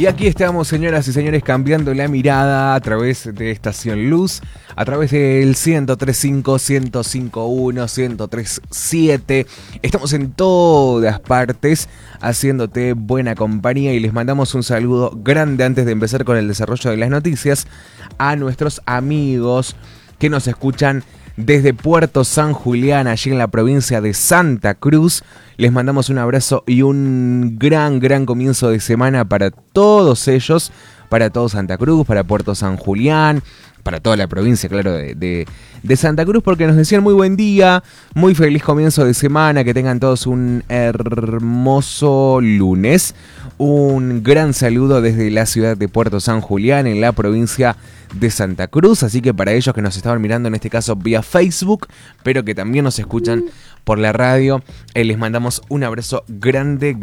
Y aquí estamos, señoras y señores, cambiando la mirada a través de Estación Luz, a través del 103.5, 105.1, 103.7. Estamos en todas partes haciéndote buena compañía y les mandamos un saludo grande antes de empezar con el desarrollo de las noticias a nuestros amigos que nos escuchan desde Puerto San Julián, allí en la provincia de Santa Cruz. Les mandamos un abrazo y un gran comienzo de semana para todos ellos, para todo Santa Cruz, para Puerto San Julián, para toda la provincia, claro, de Santa Cruz, porque nos decían muy buen día, muy feliz comienzo de semana, que tengan todos un hermoso lunes. Un gran saludo desde la ciudad de Puerto San Julián, en la provincia de Santa Cruz. Así que para ellos que nos estaban mirando, en este caso vía Facebook, pero que también nos escuchan por la radio, les mandamos un abrazo grande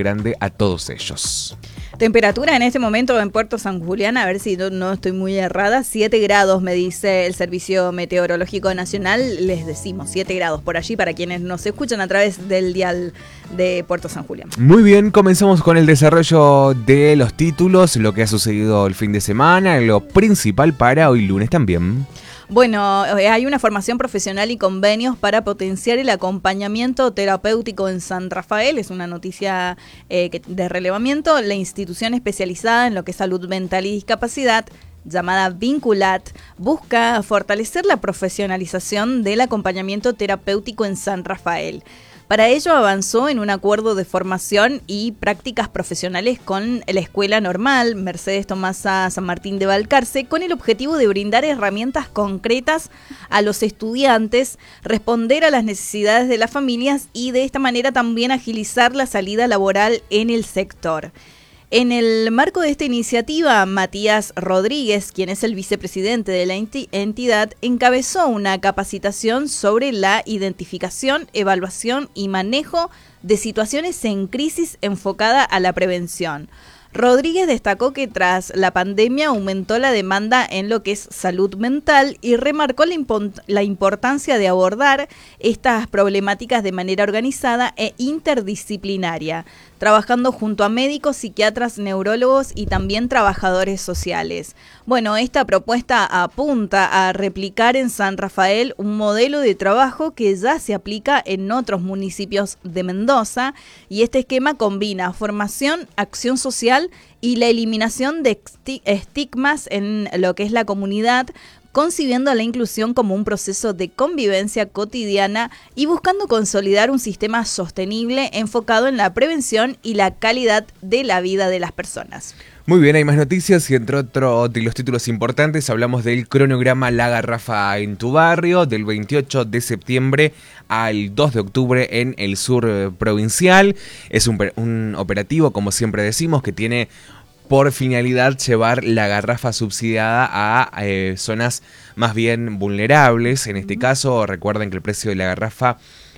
a todos ellos. Temperatura en este momento en Puerto San Julián, a ver si no estoy muy errada, 7 grados me dice el Servicio Meteorológico Nacional. Les decimos 7 grados por allí para quienes nos escuchan a través del dial de Puerto San Julián. Muy bien, comenzamos con el desarrollo de los títulos, lo que ha sucedido el fin de semana, lo principal para hoy lunes también. Bueno, hay una formación profesional y convenios para potenciar el acompañamiento terapéutico en San Rafael. Es una noticia de relevamiento. La institución especializada en lo que es salud mental y discapacidad, llamada Vinculat, busca fortalecer la profesionalización del acompañamiento terapéutico en San Rafael. Para ello avanzó en un acuerdo de formación y prácticas profesionales con la Escuela Normal Mercedes Tomasa San Martín de Balcarce, con el objetivo de brindar herramientas concretas a los estudiantes, responder a las necesidades de las familias y de esta manera también agilizar la salida laboral en el sector. En el marco de esta iniciativa, Matías Rodríguez, quien es el vicepresidente de la entidad, encabezó una capacitación sobre la identificación, evaluación y manejo de situaciones en crisis enfocada a la prevención. Rodríguez destacó que tras la pandemia aumentó la demanda en lo que es salud mental y remarcó la importancia de abordar estas problemáticas de manera organizada e interdisciplinaria, trabajando junto a médicos, psiquiatras, neurólogos y también trabajadores sociales. Bueno, esta propuesta apunta a replicar en San Rafael un modelo de trabajo que ya se aplica en otros municipios de Mendoza, y este esquema combina formación, acción social y la eliminación de estigmas en lo que es la comunidad, concibiendo la inclusión como un proceso de convivencia cotidiana y buscando consolidar un sistema sostenible enfocado en la prevención y la calidad de la vida de las personas. Muy bien, hay más noticias y entre otros de los títulos importantes hablamos del cronograma La Garrafa en tu barrio, del 28 de septiembre al 2 de octubre en el sur provincial. Es un operativo, como siempre decimos, que tiene por finalidad llevar la garrafa subsidiada a zonas más bien vulnerables. En este caso, recuerden que el precio de la garrafa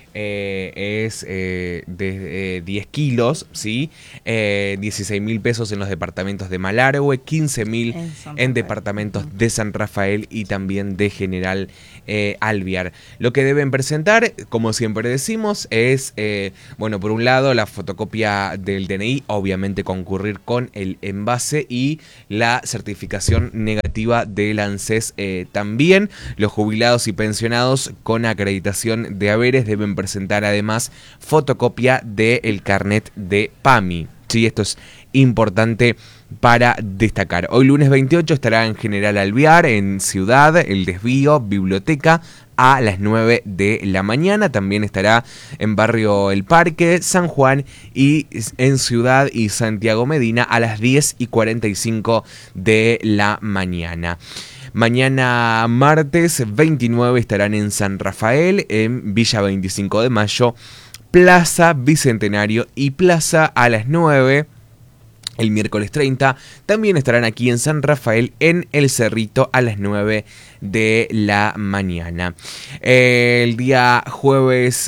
es de 10 kilos, ¿sí? 16.000 pesos en los departamentos de Malargüe, 15.000 en departamentos de San Rafael y también de General Alvear. Lo que deben presentar, como siempre decimos, es, bueno, por un lado la fotocopia del DNI, obviamente concurrir con el envase y la certificación negativa del ANSES también. Los jubilados y pensionados con acreditación de haberes deben presentar además fotocopia del carnet de PAMI. Sí, esto es importante para destacar. Hoy lunes 28 estará en General Alvear, en Ciudad, el desvío, biblioteca, a las 9 de la mañana. También estará en Barrio El Parque, San Juan, y en Ciudad y Santiago Medina a las 10:45 de la mañana. Mañana martes 29 estarán en San Rafael, en Villa 25 de Mayo, Plaza Bicentenario y Plaza a las 9. El miércoles 30 también estarán aquí en San Rafael, en El Cerrito, a las 9 de la mañana. El día jueves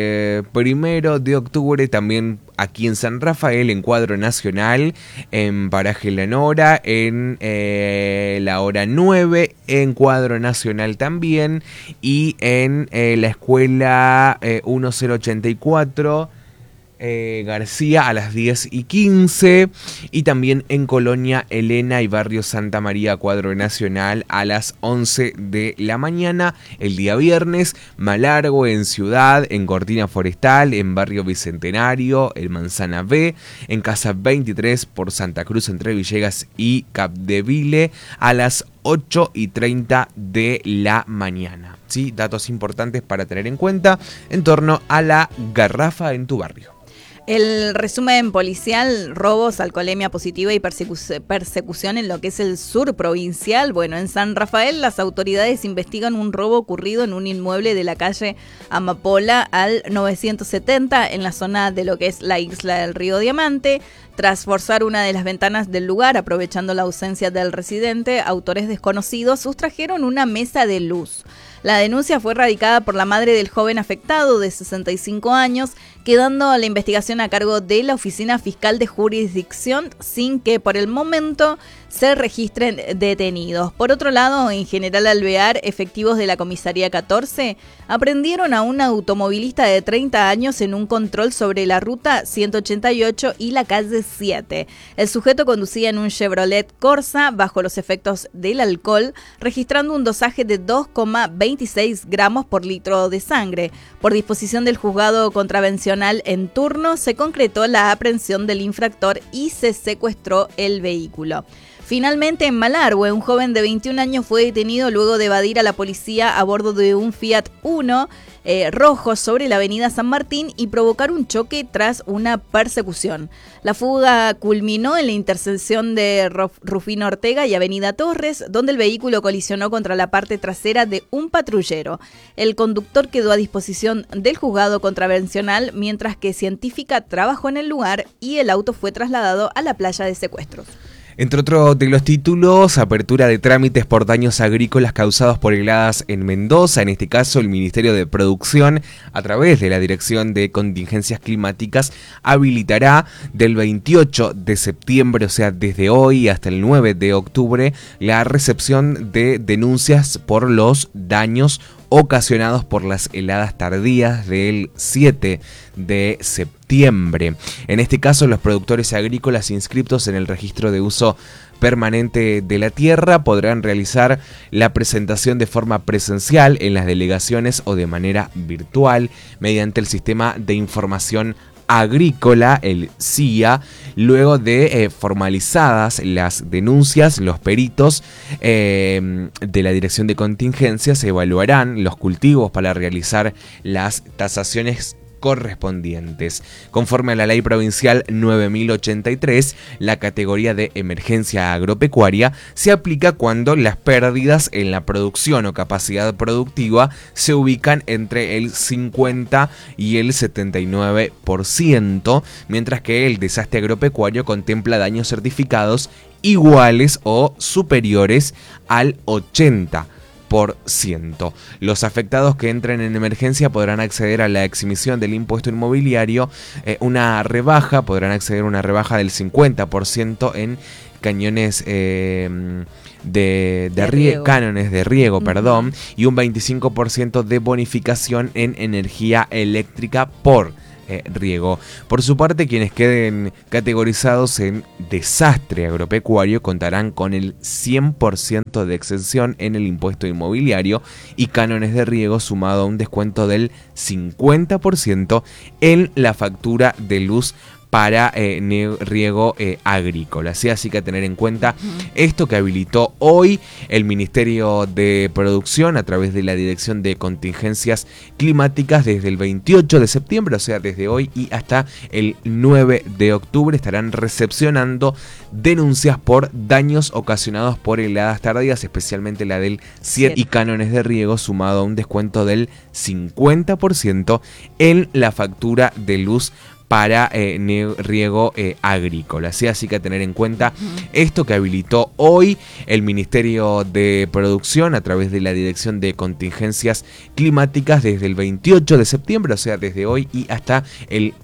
1 de octubre también aquí en San Rafael, en Cuadro Nacional, en Paraje La Nora, en la hora 9, en Cuadro Nacional también, y en la escuela 1084, García a las 10:15 y también en Colonia Elena y Barrio Santa María Cuadro Nacional a las 11 de la mañana. El día viernes, Malargo en Ciudad, en Cortina Forestal, en Barrio Bicentenario, en Manzana B, en Casa 23 por Santa Cruz entre Villegas y Capdeville a las 8:30 de la mañana. ¿Sí? Datos importantes para tener en cuenta en torno a la garrafa en tu barrio. El resumen policial: robos, alcoholemia positiva y persecución en lo que es el sur provincial. Bueno, en San Rafael las autoridades investigan un robo ocurrido en un inmueble de la calle Amapola al 970 en la zona de lo que es la isla del Río Diamante. Tras forzar una de las ventanas del lugar, aprovechando la ausencia del residente, autores desconocidos sustrajeron una mesa de luz. La denuncia fue radicada por la madre del joven afectado de 65 años, quedando la investigación a cargo de la Oficina Fiscal de Jurisdicción sin que por el momento se registren detenidos. Por otro lado, en General Alvear, efectivos de la Comisaría 14 aprendieron a un automovilista de 30 años en un control sobre la ruta 188 y la calle 7. El sujeto conducía en un Chevrolet Corsa bajo los efectos del alcohol, registrando un dosaje de 2,26 gramos por litro de sangre. Por disposición del juzgado contravencional en turno, se concretó la aprehensión del infractor y se secuestró el vehículo. Finalmente, en Malargüe, un joven de 21 años fue detenido luego de evadir a la policía a bordo de un Fiat Uno rojo sobre la avenida San Martín y provocar un choque tras una persecución. La fuga culminó en la intersección de Rufino Ortega y avenida Torres, donde el vehículo colisionó contra la parte trasera de un patrullero. El conductor quedó a disposición del juzgado contravencional, mientras que científica trabajó en el lugar y el auto fue trasladado a la playa de secuestros. Entre otros de los títulos, apertura de trámites por daños agrícolas causados por heladas en Mendoza. En este caso, el Ministerio de Producción, a través de la Dirección de Contingencias Climáticas, habilitará del 28 de septiembre, o sea, desde hoy hasta el 9 de octubre, la recepción de denuncias por los daños ocasionados por las heladas tardías del 7 de septiembre. En este caso, los productores agrícolas inscritos en el registro de uso permanente de la tierra podrán realizar la presentación de forma presencial en las delegaciones o de manera virtual mediante el sistema de información agrícola, el CIA. Luego de formalizadas las denuncias, los peritos de la Dirección de Contingencias evaluarán los cultivos para realizar las tasaciones correspondientes. Conforme a la Ley Provincial 9083, la categoría de emergencia agropecuaria se aplica cuando las pérdidas en la producción o capacidad productiva se ubican entre el 50 y el 79%, mientras que el desastre agropecuario contempla daños certificados iguales o superiores al 80%. Los afectados que entren en emergencia podrán acceder a la exhibición del impuesto inmobiliario, podrán acceder a una rebaja del 50% en cañones cánones de riego, y un 25% de bonificación en energía eléctrica por riego. Por su parte, quienes queden categorizados en desastre agropecuario contarán con el 100% de exención en el impuesto inmobiliario y cánones de riego, sumado a un descuento del 50% en la factura de luz para riego agrícola. ¿Sí? Así que a tener en cuenta esto que habilitó hoy el Ministerio de Producción a través de la Dirección de Contingencias Climáticas desde el 28 de septiembre, o sea, desde hoy y hasta el 9 de octubre estarán recepcionando denuncias por daños ocasionados por heladas tardías, especialmente la del 7 y cánones de riego, sumado a un descuento del 50% en la factura de luz para riego agrícola. ¿Sí? Así que a tener en cuenta esto que habilitó hoy el Ministerio de Producción a través de la Dirección de Contingencias Climáticas desde el 28 de septiembre, o sea, desde hoy y hasta el